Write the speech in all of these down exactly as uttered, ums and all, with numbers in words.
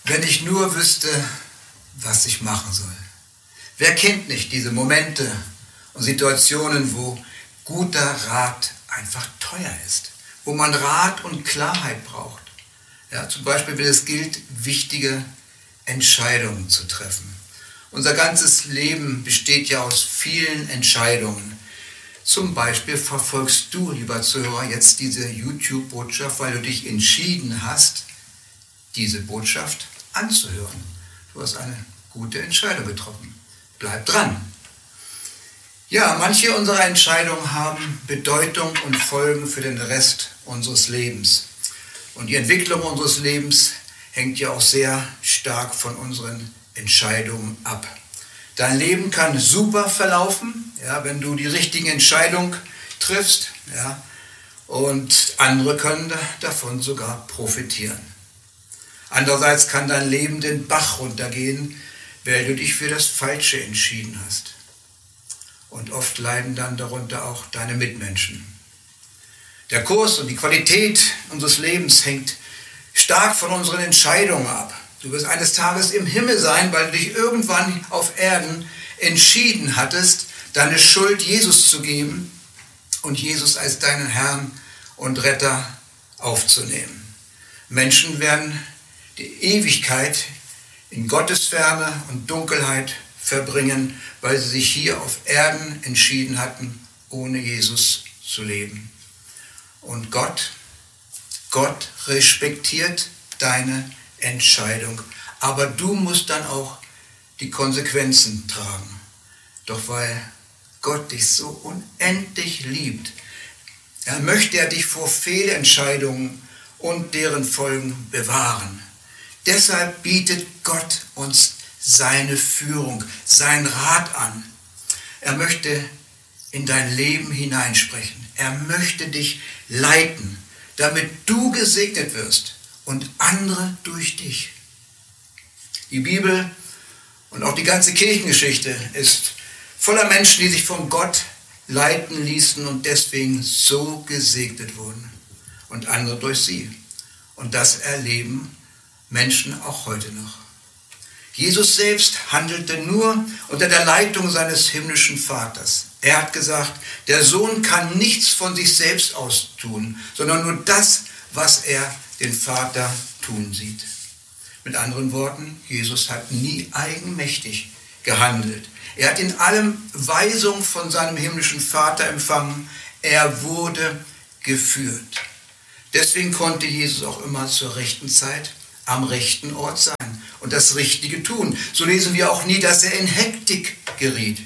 Wenn ich nur wüsste, was ich machen soll. Wer kennt nicht diese Momente und Situationen, wo guter Rat einfach teuer ist, wo man Rat und Klarheit braucht. Ja, zum Beispiel, wenn es gilt, wichtige Entscheidungen zu treffen. Unser ganzes Leben besteht ja aus vielen Entscheidungen. Zum Beispiel verfolgst du, lieber Zuhörer, jetzt diese YouTube-Botschaft, weil du dich entschieden hast, diese Botschaft anzuhören. Du hast eine gute Entscheidung getroffen. Bleib dran. Ja, manche unserer Entscheidungen haben Bedeutung und Folgen für den Rest unseres Lebens. Und die Entwicklung unseres Lebens hängt ja auch sehr stark von unseren Entscheidungen ab. Dein Leben kann super verlaufen, ja, wenn du die richtigen Entscheidungen triffst, ja, und andere können davon sogar profitieren. Andererseits kann dein Leben den Bach runtergehen, weil du dich für das Falsche entschieden hast. Und oft leiden dann darunter auch deine Mitmenschen. Der Kurs und die Qualität unseres Lebens hängt stark von unseren Entscheidungen ab. Du wirst eines Tages im Himmel sein, weil du dich irgendwann auf Erden entschieden hattest, deine Schuld Jesus zu geben und Jesus als deinen Herrn und Retter aufzunehmen. Menschen werden die Ewigkeit in Gottesferne und Dunkelheit verbringen, weil sie sich hier auf Erden entschieden hatten, ohne Jesus zu leben. Und Gott, Gott respektiert deine Entscheidung, aber du musst dann auch die Konsequenzen tragen. Doch weil Gott dich so unendlich liebt, er möchte er dich vor Fehlentscheidungen und deren Folgen bewahren. Deshalb bietet Gott uns seine Führung, seinen Rat an. Er möchte in dein Leben hineinsprechen. Er möchte dich leiten, damit du gesegnet wirst und andere durch dich. Die Bibel und auch die ganze Kirchengeschichte ist voller Menschen, die sich von Gott leiten ließen und deswegen so gesegnet wurden und andere durch sie. Und das erleben Menschen auch heute noch. Jesus selbst handelte nur unter der Leitung seines himmlischen Vaters. Er hat gesagt, der Sohn kann nichts von sich selbst aus tun, sondern nur das, was er den Vater tun sieht. Mit anderen Worten, Jesus hat nie eigenmächtig gehandelt. Er hat in allem Weisung von seinem himmlischen Vater empfangen. Er wurde geführt. Deswegen konnte Jesus auch immer zur rechten Zeit am rechten Ort sein und das Richtige tun. So lesen wir auch nie, dass er in Hektik geriet.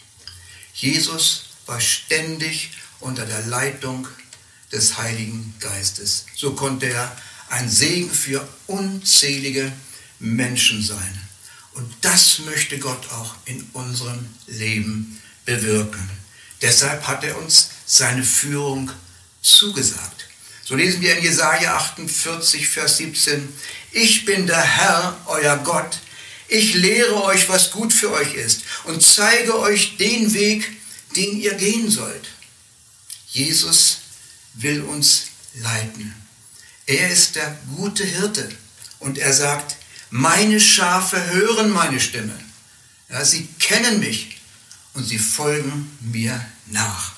Jesus war ständig unter der Leitung des Heiligen Geistes. So konnte er ein Segen für unzählige Menschen sein. Und das möchte Gott auch in unserem Leben bewirken. Deshalb hat er uns seine Führung zugesagt. So lesen wir in Jesaja achtundvierzig, Vers siebzehn, ich bin der Herr, euer Gott, ich lehre euch, was gut für euch ist und zeige euch den Weg, den ihr gehen sollt. Jesus will uns leiten. Er ist der gute Hirte und er sagt, meine Schafe hören meine Stimme. Ja, sie kennen mich und sie folgen mir nach.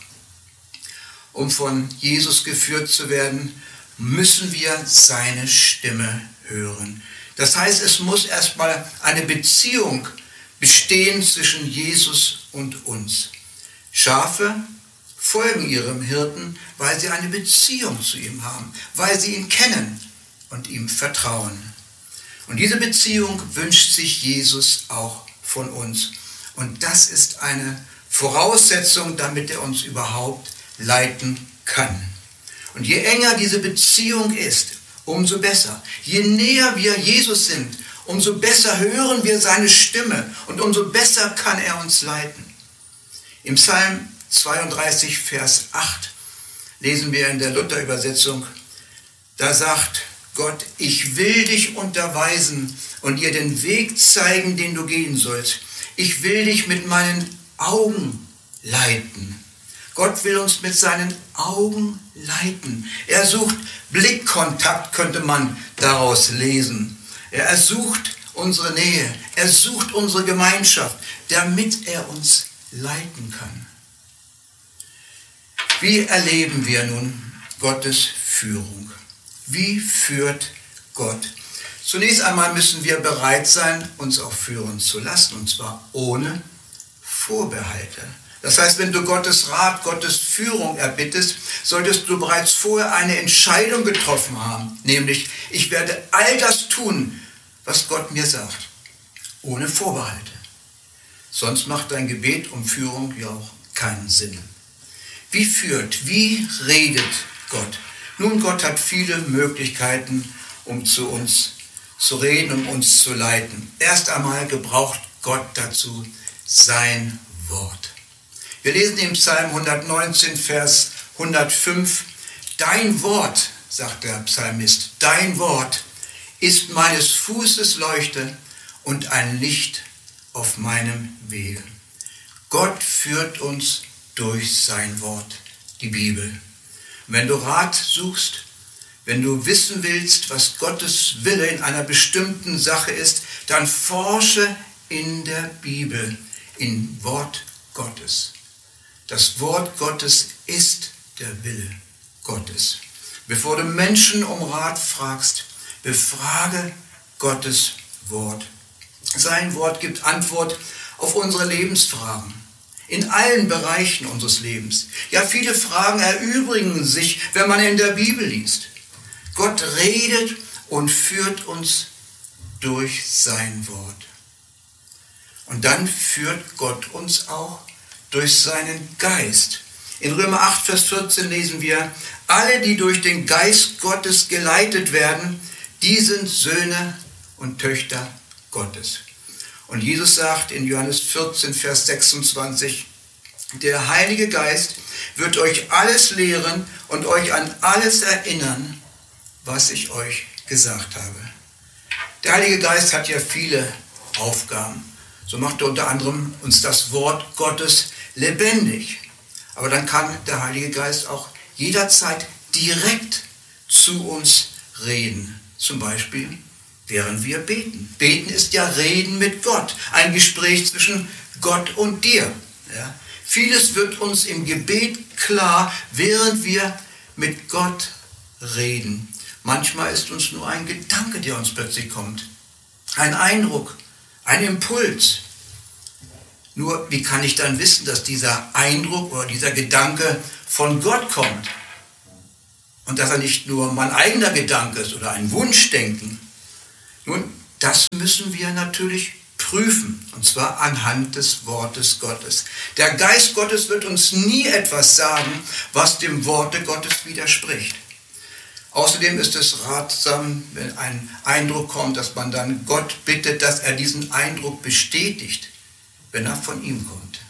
Um von Jesus geführt zu werden, müssen wir seine Stimme hören. Das heißt, es muss erstmal eine Beziehung bestehen zwischen Jesus und uns. Schafe folgen ihrem Hirten, weil sie eine Beziehung zu ihm haben, weil sie ihn kennen und ihm vertrauen. Und diese Beziehung wünscht sich Jesus auch von uns. Und das ist eine Voraussetzung, damit er uns überhaupt leiten kann. Und je enger diese Beziehung ist, umso besser. Je näher wir Jesus sind, umso besser hören wir seine Stimme und umso besser kann er uns leiten. Im Psalm zweiunddreißig, Vers acht lesen wir in der Luther-Übersetzung, da sagt Gott, ich will dich unterweisen und dir den Weg zeigen, den du gehen sollst. Ich will dich mit meinen Augen leiten. Gott will uns mit seinen Augen leiten. Er sucht Blickkontakt, könnte man daraus lesen. Er ersucht unsere Nähe, er sucht unsere Gemeinschaft, damit er uns leiten kann. Wie erleben wir nun Gottes Führung? Wie führt Gott? Zunächst einmal müssen wir bereit sein, uns auch führen zu lassen, und zwar ohne Vorbehalte. Das heißt, wenn du Gottes Rat, Gottes Führung erbittest, solltest du bereits vorher eine Entscheidung getroffen haben, nämlich, ich werde all das tun, was Gott mir sagt, ohne Vorbehalte. Sonst macht dein Gebet um Führung ja auch keinen Sinn. Wie führt, wie redet Gott? Nun, Gott hat viele Möglichkeiten, um zu uns zu reden, um uns zu leiten. Erst einmal gebraucht Gott dazu sein Wort. Wir lesen im Psalm hundertneunzehn, Vers hundertfünf, dein Wort, sagt der Psalmist, dein Wort ist meines Fußes Leuchte und ein Licht auf meinem Wege. Gott führt uns durch sein Wort, die Bibel. Und wenn du Rat suchst, wenn du wissen willst, was Gottes Wille in einer bestimmten Sache ist, dann forsche in der Bibel, im Wort Gottes. Das Wort Gottes ist der Wille Gottes. Bevor du Menschen um Rat fragst, befrage Gottes Wort. Sein Wort gibt Antwort auf unsere Lebensfragen. In allen Bereichen unseres Lebens. Ja, viele Fragen erübrigen sich, wenn man in der Bibel liest. Gott redet und führt uns durch sein Wort. Und dann führt Gott uns auch durch seinen Geist. In Römer acht, Vers vierzehn lesen wir, alle, die durch den Geist Gottes geleitet werden, die sind Söhne und Töchter Gottes. Und Jesus sagt in Johannes vierzehn, Vers sechsundzwanzig, der Heilige Geist wird euch alles lehren und euch an alles erinnern, was ich euch gesagt habe. Der Heilige Geist hat ja viele Aufgaben. So macht er unter anderem uns das Wort Gottes lebendig. Aber dann kann der Heilige Geist auch jederzeit direkt zu uns reden. Zum Beispiel, während wir beten. Beten ist ja Reden mit Gott. Ein Gespräch zwischen Gott und dir. Ja? Vieles wird uns im Gebet klar, während wir mit Gott reden. Manchmal ist uns nur ein Gedanke, der uns plötzlich kommt. Ein Eindruck, ein Impuls. Nur, wie kann ich dann wissen, dass dieser Eindruck oder dieser Gedanke von Gott kommt? Und dass er nicht nur mein eigener Gedanke ist oder ein Wunschdenken. Nun, das müssen wir natürlich prüfen, und zwar anhand des Wortes Gottes. Der Geist Gottes wird uns nie etwas sagen, was dem Worte Gottes widerspricht. Außerdem ist es ratsam, wenn ein Eindruck kommt, dass man dann Gott bittet, dass er diesen Eindruck bestätigt, wenn er von ihm kommt.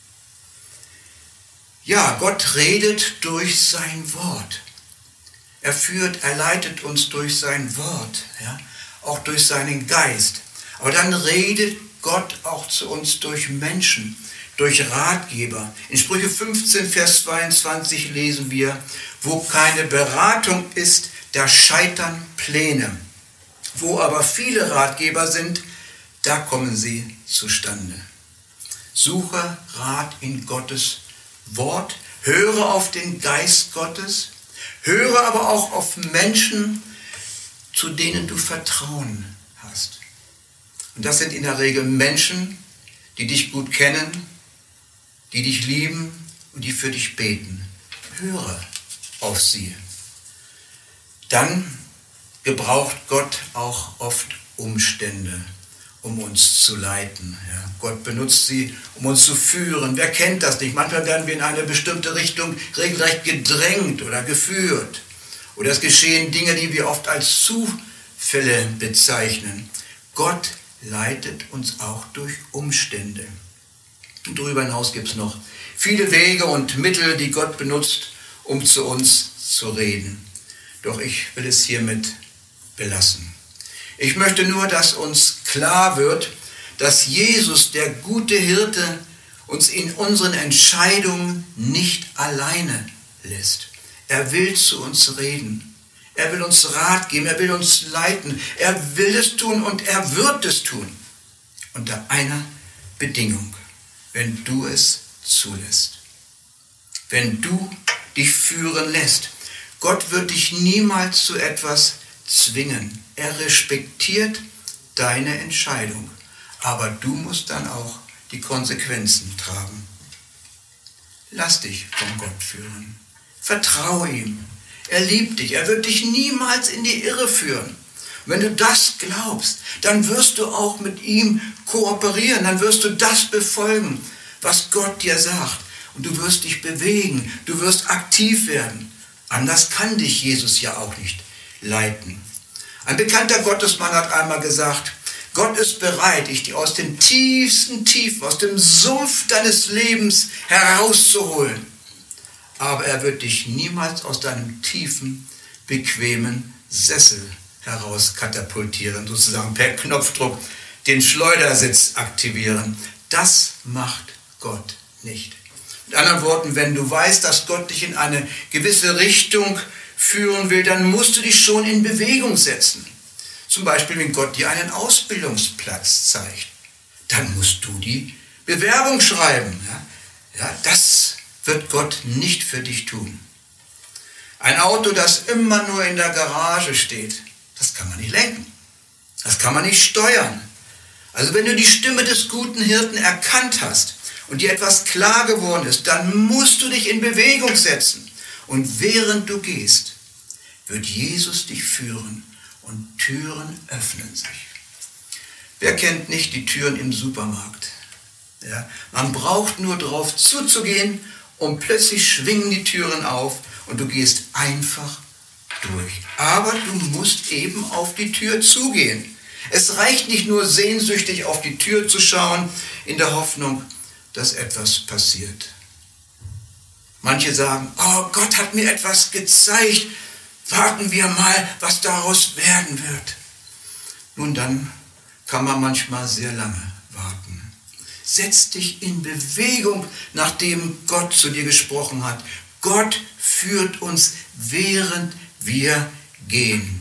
Ja, Gott redet durch sein Wort. Er führt, er leitet uns durch sein Wort, ja, auch durch seinen Geist. Aber dann redet Gott auch zu uns durch Menschen, durch Ratgeber. In Sprüche fünfzehn, Vers zweiundzwanzig lesen wir, wo keine Beratung ist, da scheitern Pläne. Wo aber viele Ratgeber sind, da kommen sie zustande. Suche Rat in Gottes Wort, höre auf den Geist Gottes, höre aber auch auf Menschen, zu denen du Vertrauen hast. Und das sind in der Regel Menschen, die dich gut kennen, die dich lieben und die für dich beten. Höre auf sie. Dann gebraucht Gott auch oft Umstände, um uns zu leiten. Ja, Gott benutzt sie, um uns zu führen. Wer kennt das nicht? Manchmal werden wir in eine bestimmte Richtung regelrecht gedrängt oder geführt. Oder es geschehen Dinge, die wir oft als Zufälle bezeichnen. Gott leitet uns auch durch Umstände. Und darüber hinaus gibt es noch viele Wege und Mittel, die Gott benutzt, um zu uns zu reden. Doch ich will es hiermit belassen. Ich möchte nur, dass uns klar wird, dass Jesus, der gute Hirte, uns in unseren Entscheidungen nicht alleine lässt. Er will zu uns reden. Er will uns Rat geben, er will uns leiten. Er will es tun und er wird es tun. Unter einer Bedingung, wenn du es zulässt. Wenn du dich führen lässt. Gott wird dich niemals zu etwas zwingen. Er respektiert deine Entscheidung. Aber du musst dann auch die Konsequenzen tragen. Lass dich von Gott führen. Vertraue ihm. Er liebt dich. Er wird dich niemals in die Irre führen. Und wenn du das glaubst, dann wirst du auch mit ihm kooperieren. Dann wirst du das befolgen, was Gott dir sagt. Und du wirst dich bewegen. Du wirst aktiv werden. Anders kann dich Jesus ja auch nicht leiten. Ein bekannter Gottesmann hat einmal gesagt, Gott ist bereit, dich aus den tiefsten Tiefen, aus dem Sumpf deines Lebens herauszuholen. Aber er wird dich niemals aus deinem tiefen, bequemen Sessel herauskatapultieren, sozusagen per Knopfdruck den Schleudersitz aktivieren. Das macht Gott nicht. Mit anderen Worten, wenn du weißt, dass Gott dich in eine gewisse Richtung führen will, dann musst du dich schon in Bewegung setzen. Zum Beispiel, wenn Gott dir einen Ausbildungsplatz zeigt, dann musst du die Bewerbung schreiben. Ja, ja, das wird Gott nicht für dich tun. Ein Auto, das immer nur in der Garage steht, das kann man nicht lenken. Das kann man nicht steuern. Also wenn du die Stimme des guten Hirten erkannt hast und dir etwas klar geworden ist, dann musst du dich in Bewegung setzen. Und während du gehst, wird Jesus dich führen und Türen öffnen sich. Wer kennt nicht die Türen im Supermarkt? Ja, man braucht nur drauf zuzugehen und plötzlich schwingen die Türen auf und du gehst einfach durch. Aber du musst eben auf die Tür zugehen. Es reicht nicht nur sehnsüchtig auf die Tür zu schauen, in der Hoffnung, dass etwas passiert. Manche sagen, oh, Gott hat mir etwas gezeigt, warten wir mal, was daraus werden wird. Nun, dann kann man manchmal sehr lange warten. Setz dich in Bewegung, nachdem Gott zu dir gesprochen hat. Gott führt uns, während wir gehen.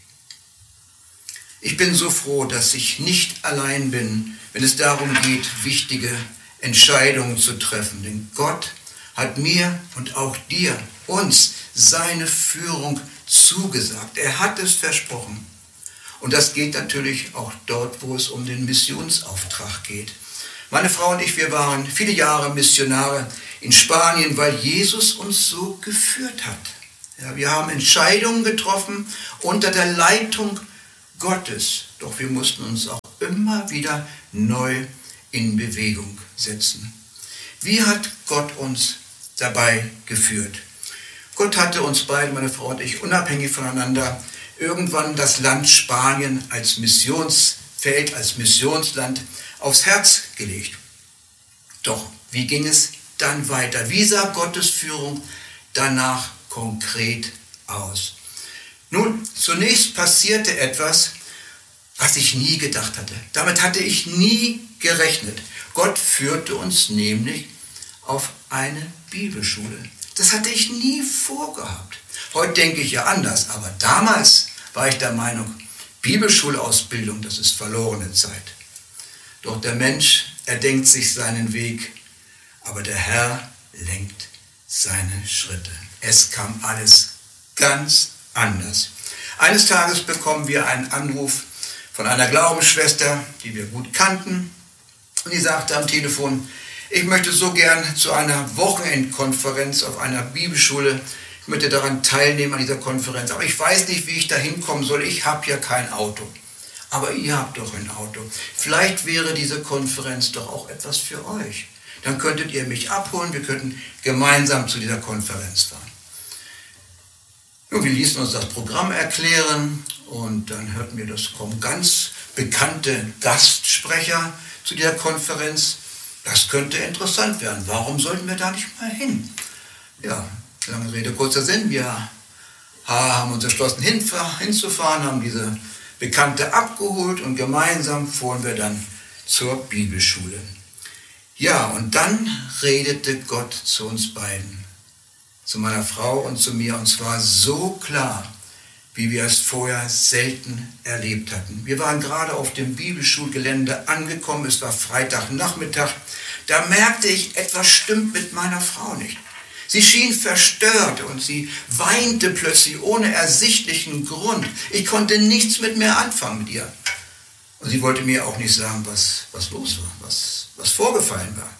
Ich bin so froh, dass ich nicht allein bin, wenn es darum geht, wichtige Entscheidungen zu treffen. Denn Gott hat mir und auch dir, uns, seine Führung zugesagt. Er hat es versprochen. Und das geht natürlich auch dort, wo es um den Missionsauftrag geht. Meine Frau und ich, wir waren viele Jahre Missionare in Spanien, weil Jesus uns so geführt hat. Ja, wir haben Entscheidungen getroffen unter der Leitung Gottes. Doch wir mussten uns auch immer wieder neu in Bewegung setzen. Wie hat Gott uns dabei geführt? Gott hatte uns beide, meine Frau und ich, unabhängig voneinander, irgendwann das Land Spanien als Missionsfeld, als Missionsland aufs Herz gelegt. Doch wie ging es dann weiter? Wie sah Gottes Führung danach konkret aus? Nun, zunächst passierte etwas, was ich nie gedacht hatte. Damit hatte ich nie gerechnet. Gott führte uns nämlich auf eine Bibelschule. Das hatte ich nie vorgehabt. Heute denke ich ja anders, aber damals war ich der Meinung, Bibelschulausbildung, das ist verlorene Zeit. Doch der Mensch, er denkt sich seinen Weg, aber der Herr lenkt seine Schritte. Es kam alles ganz anders. Eines Tages bekommen wir einen Anruf von einer Glaubensschwester, die wir gut kannten, und die sagte am Telefon, ich möchte so gern zu einer Wochenendkonferenz auf einer Bibelschule, ich möchte daran teilnehmen an dieser Konferenz, aber ich weiß nicht, wie ich da hinkommen soll, ich habe ja kein Auto. Aber ihr habt doch ein Auto. Vielleicht wäre diese Konferenz doch auch etwas für euch. Dann könntet ihr mich abholen, wir könnten gemeinsam zu dieser Konferenz fahren. Und wir ließen uns das Programm erklären und dann hörten wir, das kommen ganz bekannte Gastsprecher zu dieser Konferenz. Das könnte interessant werden. Warum sollten wir da nicht mal hin? Ja, lange Rede, kurzer Sinn. Wir haben uns entschlossen, hinzufahren, haben diese Bekannte abgeholt und gemeinsam fuhren wir dann zur Bibelschule. Ja, und dann redete Gott zu uns beiden, zu meiner Frau und zu mir, und zwar so klar, wie wir es vorher selten erlebt hatten. Wir waren gerade auf dem Bibelschulgelände angekommen, es war Freitagnachmittag. Da merkte ich, etwas stimmt mit meiner Frau nicht. Sie schien verstört und sie weinte plötzlich ohne ersichtlichen Grund. Ich konnte nichts mit mir anfangen mit ihr. Und sie wollte mir auch nicht sagen, was, was los war, was, was vorgefallen war.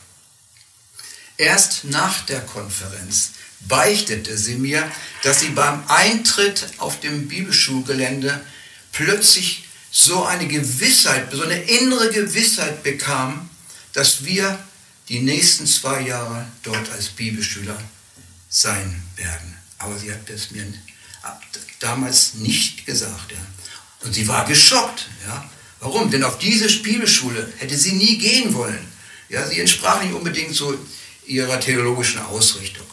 Erst nach der Konferenz beichtete sie mir, dass sie beim Eintritt auf dem Bibelschulgelände plötzlich so eine Gewissheit, so eine innere Gewissheit bekam, dass wir die nächsten zwei Jahre dort als Bibelschüler sein werden. Aber sie hat es mir damals nicht gesagt. Ja. Und sie war geschockt. Ja. Warum? Denn auf diese Bibelschule hätte sie nie gehen wollen. Ja, sie entsprach nicht unbedingt so ihrer theologischen Ausrichtung.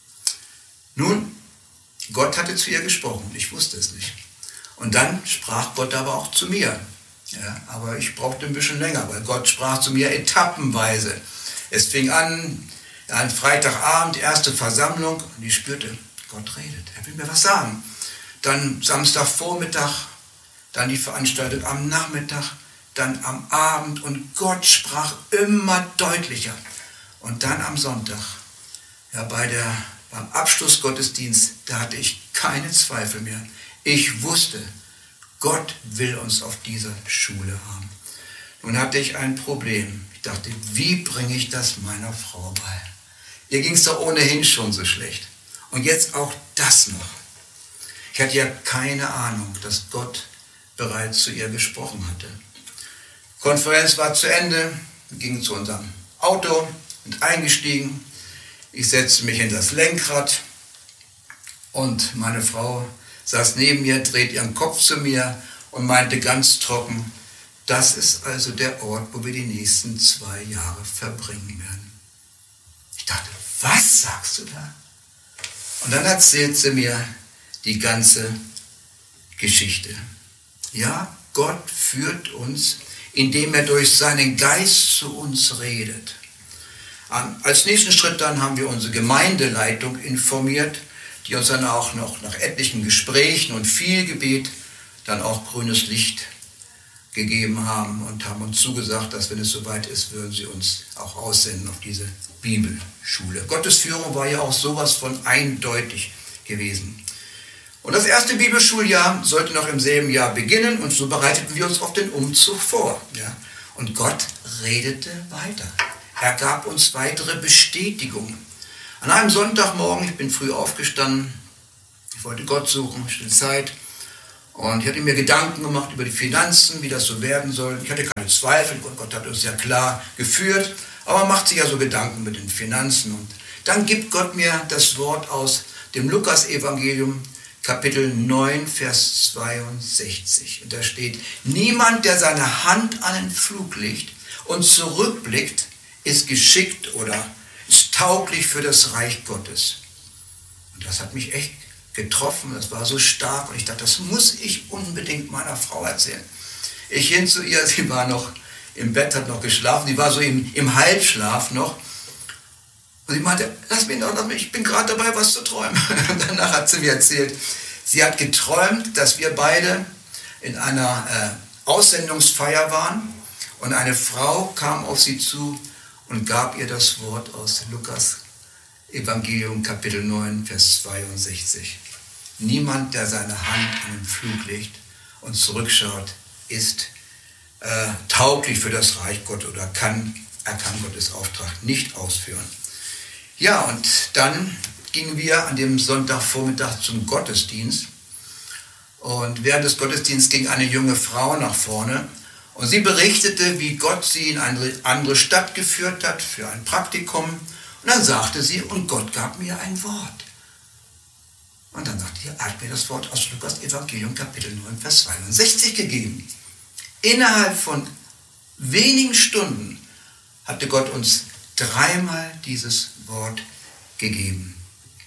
Nun, Gott hatte zu ihr gesprochen, ich wusste es nicht. Und dann sprach Gott aber auch zu mir. Ja, aber ich brauchte ein bisschen länger, weil Gott sprach zu mir etappenweise. Es fing an, an Freitagabend, erste Versammlung, und ich spürte, Gott redet, er will mir was sagen. Dann Samstagvormittag, dann die Veranstaltung am Nachmittag, dann am Abend, und Gott sprach immer deutlicher. Und dann am Sonntag, ja, bei der, beim Abschlussgottesdienst, da hatte ich keine Zweifel mehr. Ich wusste, Gott will uns auf dieser Schule haben. Nun hatte ich ein Problem. Ich dachte, wie bringe ich das meiner Frau bei? Ihr ging es doch ohnehin schon so schlecht. Und jetzt auch das noch. Ich hatte ja keine Ahnung, dass Gott bereits zu ihr gesprochen hatte. Die Konferenz war zu Ende, wir gingen zu unserem Auto, und eingestiegen. Ich setzte mich in das Lenkrad und meine Frau saß neben mir, dreht ihren Kopf zu mir und meinte ganz trocken, das ist also der Ort, wo wir die nächsten zwei Jahre verbringen werden. Ich dachte, was sagst du da? Und dann erzählt sie mir die ganze Geschichte. Ja, Gott führt uns, indem er durch seinen Geist zu uns redet. Als nächsten Schritt dann haben wir unsere Gemeindeleitung informiert, die uns dann auch noch nach etlichen Gesprächen und viel Gebet dann auch grünes Licht gegeben haben und haben uns zugesagt, dass wenn es soweit ist, würden sie uns auch aussenden auf diese Bibelschule. Gottes Führung war ja auch sowas von eindeutig gewesen. Und das erste Bibelschuljahr sollte noch im selben Jahr beginnen, und so bereiteten wir uns auf den Umzug vor. Ja. Und Gott redete weiter. Er gab uns weitere Bestätigungen. An einem Sonntagmorgen, ich bin früh aufgestanden, ich wollte Gott suchen, stille Zeit, und ich hatte mir Gedanken gemacht über die Finanzen, wie das so werden soll. Ich hatte keine Zweifel, Gott hat uns ja klar geführt, aber man macht sich ja so Gedanken mit den Finanzen. Und dann gibt Gott mir das Wort aus dem Lukas-Evangelium, Kapitel neun, Vers zweiundsechzig. Und da steht, niemand, der seine Hand an den Pflug legt und zurückblickt, ist geschickt oder ist tauglich für das Reich Gottes. Und das hat mich echt getroffen, das war so stark, und ich dachte, das muss ich unbedingt meiner Frau erzählen. Ich hin zu ihr, sie war noch im Bett, hat noch geschlafen, sie war so im, im Halbschlaf noch, und sie meinte, lass mich noch, lass mich, ich bin gerade dabei, was zu träumen. Und danach hat sie mir erzählt, sie hat geträumt, dass wir beide in einer äh, Aussendungsfeier waren, und eine Frau kam auf sie zu und gab ihr das Wort aus Lukas Evangelium Kapitel neun, Vers zweiundsechzig. Niemand, der seine Hand an den Pflug legt und zurückschaut, ist äh, tauglich für das Reich Gottes oder kann, er kann Gottes Auftrag nicht ausführen. Ja, und dann gingen wir an dem Sonntagvormittag zum Gottesdienst, und während des Gottesdienstes ging eine junge Frau nach vorne. Und sie berichtete, wie Gott sie in eine andere Stadt geführt hat für ein Praktikum. Und dann sagte sie, und Gott gab mir ein Wort. Und dann sagte sie, er hat mir das Wort aus Lukas Evangelium Kapitel neun, Vers zweiundsechzig gegeben. Innerhalb von wenigen Stunden hatte Gott uns dreimal dieses Wort gegeben.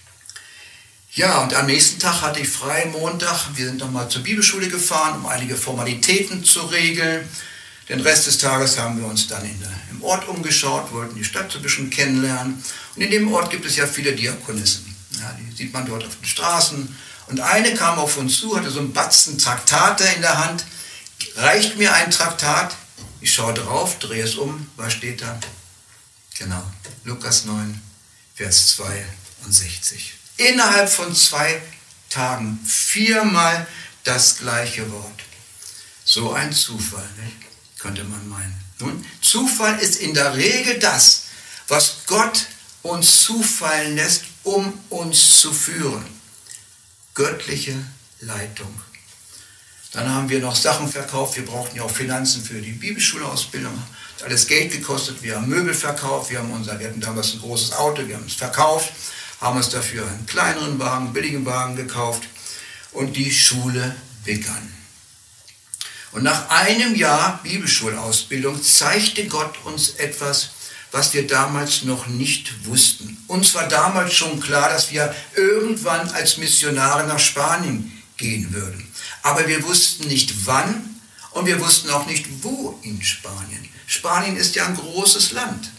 Ja, und am nächsten Tag hatte ich frei, Montag. Wir sind nochmal zur Bibelschule gefahren, um einige Formalitäten zu regeln. Den Rest des Tages haben wir uns dann in der, im Ort umgeschaut, wollten die Stadt so ein bisschen kennenlernen. Und in dem Ort gibt es ja viele Diakonissen. Ja, die sieht man dort auf den Straßen. Und eine kam auf uns zu, hatte so einen Batzen Traktate in der Hand, reicht mir ein Traktat, ich schaue drauf, drehe es um, was steht da? Genau, Lukas neun, Vers zweiundsechzig. Innerhalb von zwei Tagen viermal das gleiche Wort. So ein Zufall, nicht? Könnte man meinen. Nun, Zufall ist in der Regel das, was Gott uns zufallen lässt, um uns zu führen. Göttliche Leitung. Dann haben wir noch Sachen verkauft. Wir brauchten ja auch Finanzen für die Bibelschulausbildung. Hat alles Geld gekostet. Wir haben Möbel verkauft. Wir haben unser, wir hatten damals ein großes Auto. Wir haben es verkauft, haben uns dafür einen kleineren Wagen, einen billigen Wagen gekauft. Und die Schule begann. Und nach einem Jahr Bibelschulausbildung zeigte Gott uns etwas, was wir damals noch nicht wussten. Uns war damals schon klar, dass wir irgendwann als Missionare nach Spanien gehen würden. Aber wir wussten nicht wann und wir wussten auch nicht wo in Spanien. Spanien ist ja ein großes Land.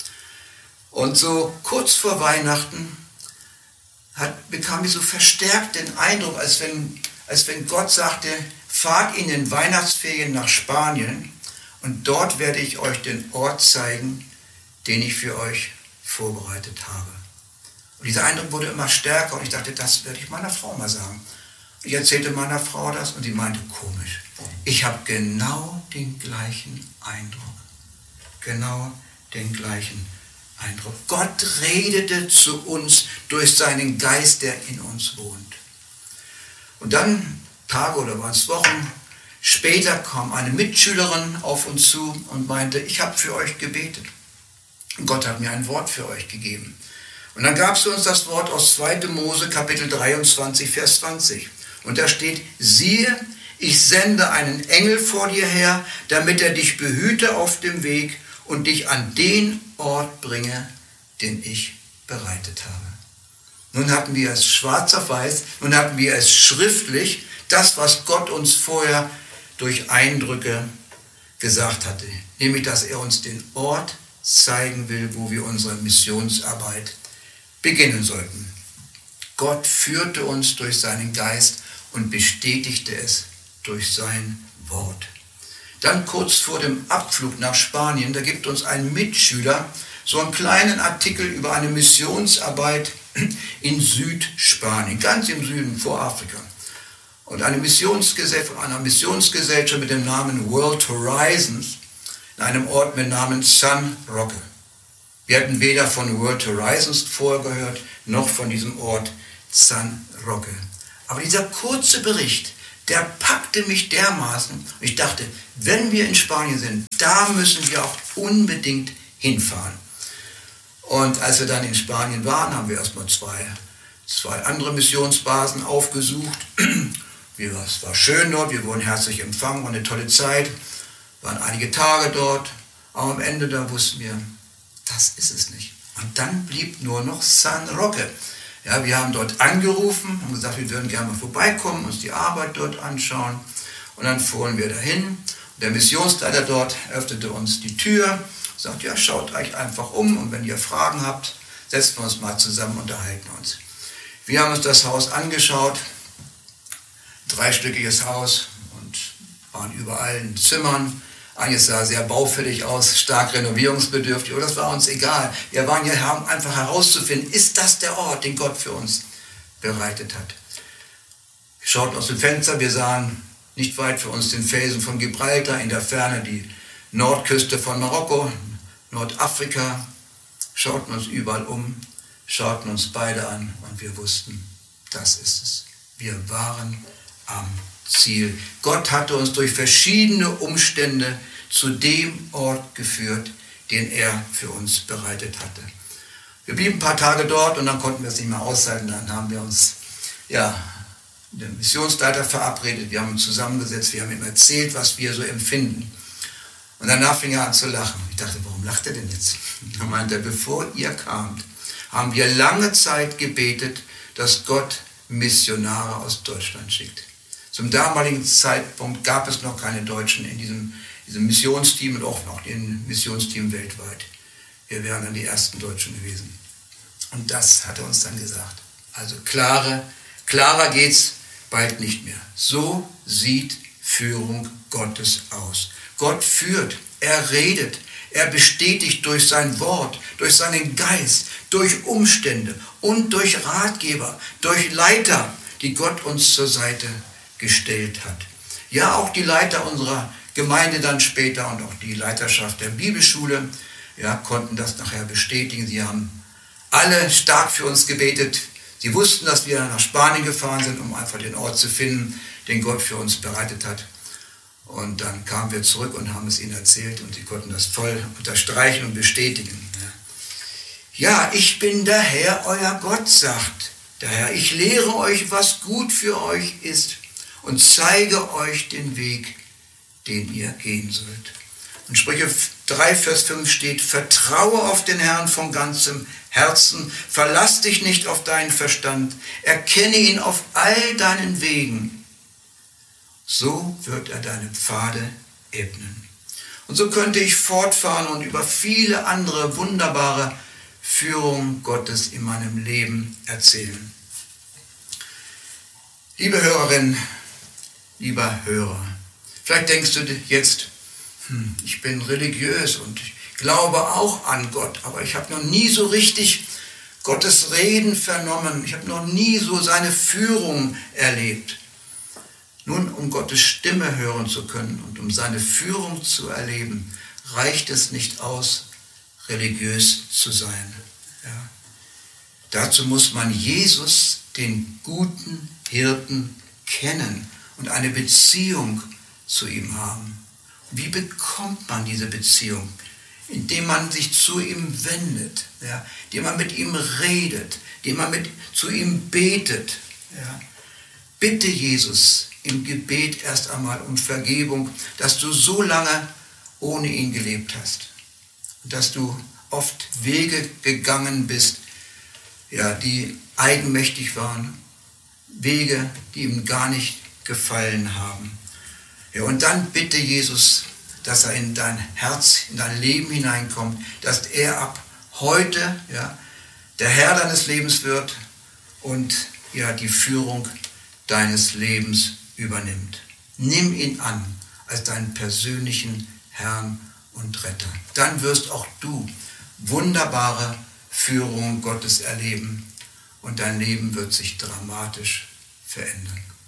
Und so kurz vor Weihnachten hat, bekam ich so verstärkt den Eindruck, als wenn, als wenn Gott sagte, fahrt in den Weihnachtsferien nach Spanien und dort werde ich euch den Ort zeigen, den ich für euch vorbereitet habe. Und dieser Eindruck wurde immer stärker und ich dachte, das werde ich meiner Frau mal sagen. Ich erzählte meiner Frau das und sie meinte, komisch, ich habe genau den gleichen Eindruck. Genau den gleichen Eindruck. Gott redete zu uns durch seinen Geist, der in uns wohnt. Und dann, Tage oder waren es Wochen später, kam eine Mitschülerin auf uns zu und meinte, ich habe für euch gebetet. Und Gott hat mir ein Wort für euch gegeben. Und dann gab es uns das Wort aus zweiter Mose, Kapitel dreiundzwanzig, Vers zwanzig. Und da steht, siehe, ich sende einen Engel vor dir her, damit er dich behüte auf dem Weg und dich an den Ort bringe, den ich bereitet habe. Nun hatten wir es schwarz auf weiß, nun hatten wir es schriftlich, das, was Gott uns vorher durch Eindrücke gesagt hatte, nämlich, dass er uns den Ort zeigen will, wo wir unsere Missionsarbeit beginnen sollten. Gott führte uns durch seinen Geist und bestätigte es durch sein Wort. Dann kurz vor dem Abflug nach Spanien, da gibt uns ein Mitschüler so einen kleinen Artikel über eine Missionsarbeit in Südspanien, ganz im Süden vor Afrika. Und eine Missionsgesellschaft, einer Missionsgesellschaft mit dem Namen World Horizons, in einem Ort mit dem Namen San Roque. Wir hatten weder von World Horizons vorher gehört, noch von diesem Ort San Roque. Aber dieser kurze Bericht, der packte mich dermaßen, und ich dachte, wenn wir in Spanien sind, da müssen wir auch unbedingt hinfahren. Und als wir dann in Spanien waren, haben wir erstmal zwei, zwei andere Missionsbasen aufgesucht. Es war schön dort, wir wurden herzlich empfangen, war eine tolle Zeit, waren einige Tage dort, aber am Ende da wussten wir, das ist es nicht. Und dann blieb nur noch San Roque. Ja, wir haben dort angerufen, haben gesagt, wir würden gerne mal vorbeikommen, uns die Arbeit dort anschauen. Und dann fuhren wir dahin. Und der Missionsleiter dort öffnete uns die Tür, sagt, ja, schaut euch einfach um und wenn ihr Fragen habt, setzen wir uns mal zusammen und unterhalten uns. Wir haben uns das Haus angeschaut, dreistöckiges Haus und waren überall in Zimmern. Eines sah sehr baufällig aus, stark renovierungsbedürftig, aber das war uns egal. Wir waren ja haben einfach herauszufinden, ist das der Ort, den Gott für uns bereitet hat. Wir schauten aus dem Fenster, wir sahen nicht weit für uns den Felsen von Gibraltar, in der Ferne die Nordküste von Marokko, Nordafrika, schauten uns überall um, schauten uns beide an und wir wussten, das ist es. Wir waren am Ziel. Gott hatte uns durch verschiedene Umstände zu dem Ort geführt, den er für uns bereitet hatte. Wir blieben ein paar Tage dort und dann konnten wir es nicht mehr aushalten. Dann haben wir uns, ja, mit dem Missionsleiter verabredet, wir haben uns zusammengesetzt, wir haben ihm erzählt, was wir so empfinden. Und danach fing er an zu lachen. Ich dachte, warum lacht er denn jetzt? Er meinte, bevor ihr kamt, haben wir lange Zeit gebetet, dass Gott Missionare aus Deutschland schickt. Zum damaligen Zeitpunkt gab es noch keine Deutschen in diesem, diesem Missionsteam und auch noch in Missionsteam weltweit. Wir wären dann die ersten Deutschen gewesen. Und das hat er uns dann gesagt. Also klare, Klarer geht's bald nicht mehr. So sieht Führung Gottes aus. Gott führt, er redet, er bestätigt durch sein Wort, durch seinen Geist, durch Umstände und durch Ratgeber, durch Leiter, die Gott uns zur Seite gestellt hat. Ja, auch die Leiter unserer Gemeinde dann später und auch die Leiterschaft der Bibelschule, ja, konnten das nachher bestätigen. Sie haben alle stark für uns gebetet. Sie wussten, dass wir nach Spanien gefahren sind, um einfach den Ort zu finden, den Gott für uns bereitet hat. Und dann kamen wir zurück und haben es ihnen erzählt und sie konnten das voll unterstreichen und bestätigen. Ja, ich bin der Herr, euer Gott, sagt der Herr. Ich lehre euch, was gut für euch ist und zeige euch den Weg, den ihr gehen sollt. Und Sprüche drei, Vers fünf steht, vertraue auf den Herrn von ganzem Herzen, verlass dich nicht auf deinen Verstand, erkenne ihn auf all deinen Wegen. So wird er deine Pfade ebnen. Und so könnte ich fortfahren und über viele andere wunderbare Führungen Gottes in meinem Leben erzählen. Liebe Hörerin, lieber Hörer, vielleicht denkst du jetzt, hm, ich bin religiös und ich glaube auch an Gott, aber ich habe noch nie so richtig Gottes Reden vernommen. Ich habe noch nie so seine Führung erlebt. Nun, um Gottes Stimme hören zu können und um seine Führung zu erleben, reicht es nicht aus, religiös zu sein. Ja. Dazu muss man Jesus, den guten Hirten, kennen und eine Beziehung zu ihm haben. Wie bekommt man diese Beziehung? Indem man sich zu ihm wendet, ja, indem man mit ihm redet, indem man mit, zu ihm betet. Ja. Bitte Jesus im Gebet erst einmal um Vergebung, dass du so lange ohne ihn gelebt hast und dass du oft Wege gegangen bist, ja, die eigenmächtig waren, Wege, die ihm gar nicht gefallen haben. Ja, und dann bitte Jesus, dass er in dein Herz, in dein Leben hineinkommt, dass er ab heute, ja, der Herr deines Lebens wird und ja, die Führung deines Lebens übernimmt. Nimm ihn an als deinen persönlichen Herrn und Retter. Dann wirst auch du wunderbare Führung Gottes erleben und dein Leben wird sich dramatisch verändern.